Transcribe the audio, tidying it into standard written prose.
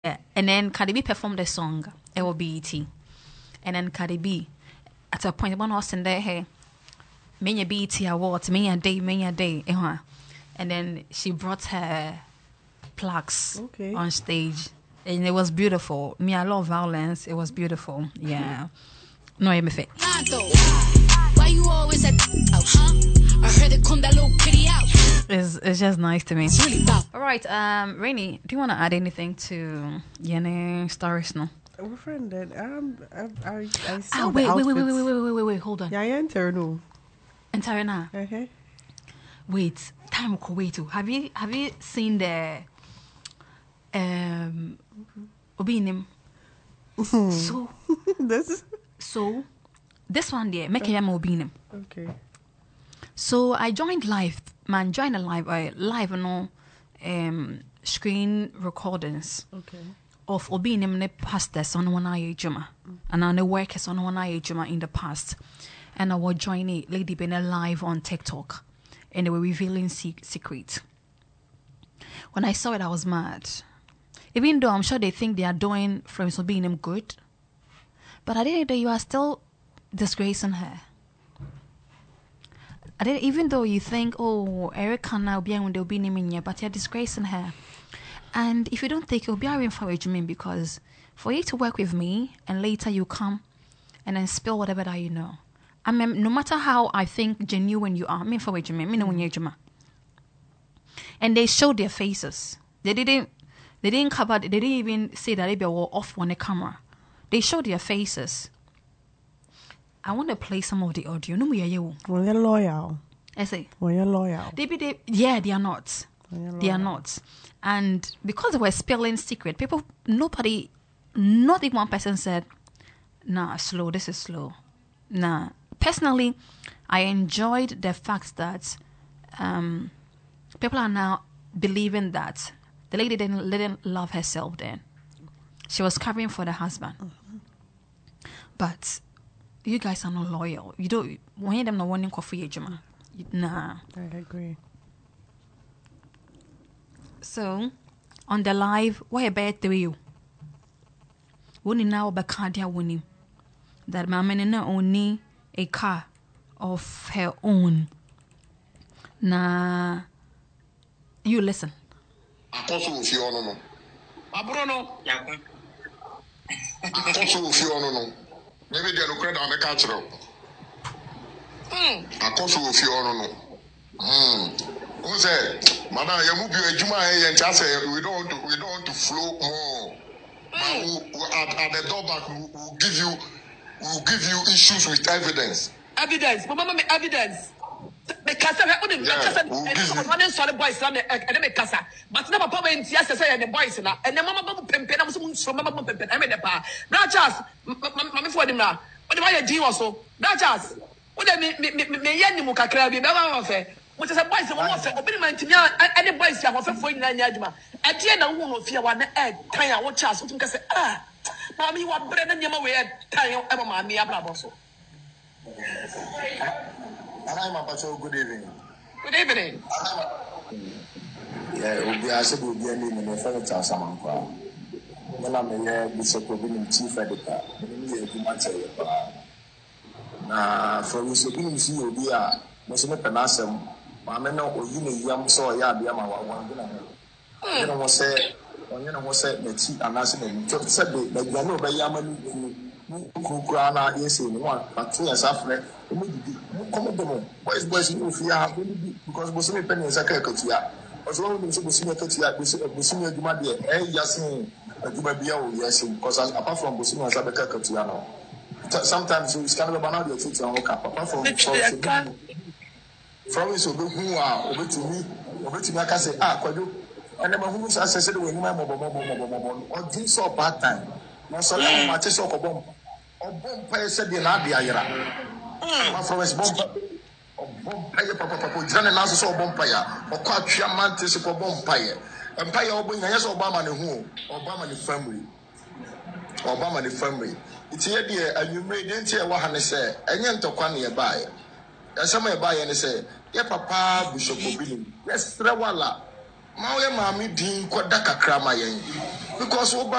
Yeah. And then Cardi B performed the song, LBET. And then Cardi B, at a point, one was in there, hey, many BET awards, many a day, and then she brought her plaques on stage. And it was beautiful. Me, I love violence. It was beautiful. Yeah. No, I'm a fit. Why you always at I heard it come that little kitty out. It's just nice to me. Really all right, Rainy, do you want to add anything to Yene stories? No. My friend, then I saw wait, hold on. Yeah, I enter no. Enter now. Wait, time will wait too. Have you seen the Obinim? This one there, make him Obinim. Okay. So I joined live, no screen recordings. Okay. Of Obinim ne pastors on one eye juma. And on the workers on one eye juma in the past. And I was joining Lady Bene live on TikTok. And they were revealing secrets. When I saw it, I was mad. Even though I'm sure they think they are doing Friends Obinim good. But I didn't know you are still disgracing her. Even though you think, oh, Erica now be when they'll be naming you, but you're disgracing her. And if you don't think you'll be encouragement, because for you to work with me and later you come and then spill whatever that you know. I mean, no matter how I think genuine you are, me encouragement, me know when you're Juma. And they showed their faces. They didn't cover. They didn't even say that they were off on the camera. They showed their faces. I want to play some of the audio. No, we are you. Well, you're loyal. I say. Well, you're loyal. They are not. They are not. And because they were spilling secret, nobody, not even one person said, nah, slow, this is slow. Nah. Personally, I enjoyed the fact that people are now believing that the lady didn't love herself then. She was covering for the husband. Mm-hmm. But you guys are not loyal. You don't want them not wanting coffee, Juma. Nah. I agree. So, on the live, what about you? Winning now Bacardia winning. That my man not only a car of her own. Nah. You listen. Apostle of your no. Abrono. Apostle of your no. Maybe they're credit on the culture. Apostle of your no. Who said, Madam, you move your Juma and just say we don't want to flow more. At the door back, we'll give you issues with evidence. Evidence, Mama, evidence. The casa, one solid boys and the casa, but never probably yesterday and the boys and the Mama Pimpin, so Mama Pimpin, I made the bar. Not just Mammy for them now. What do I do also? Not just what I mean, Yamuka Krabi, never which is a boys and was opening my team and the boys have offered for 9 Yajma. At the end, I won't fear one egg, tie our chance, which can say, Mammy, what bread and yammer way, tie ever mammy, also. And I'm a patrol. Good evening. Good evening. Yeah, we'll be asked to be a name in the furniture. Someone called. When I'm a bishop of being chief editor, now, for this, you see, you'll be a Mr. Panasam. I know you young saw ya be a one. You know what say, you know what said the chief and asking to said that you know by Yaman. Kukrana yes in one, but 2 years after immediately boys you fear because Bosumi penny is a caricature. As long as you see a Bosumi Dumadi, Yasin, Dumabia, yes, because apart from Bosumi as a caricature, sometimes you can have another teacher and look up apart from who are over to me, I can say, and then who said when my mobile or did so part time. No, so my test of a bomb. Or bomb pay said the Nadia Yara. My forest bomb. Or bomb pay Papa, John and also bompire, or catch your mantis for bompire. And pay your boy, yes, Obama and who? Obama the family. Obama the family. It's here, dear, and you made it here what I say, and you to one nearby. And somewhere by and say, yeah, Papa, Bishop Obin. Yes, Trawala. Mauya Mammy Dean Kodaka Krama, because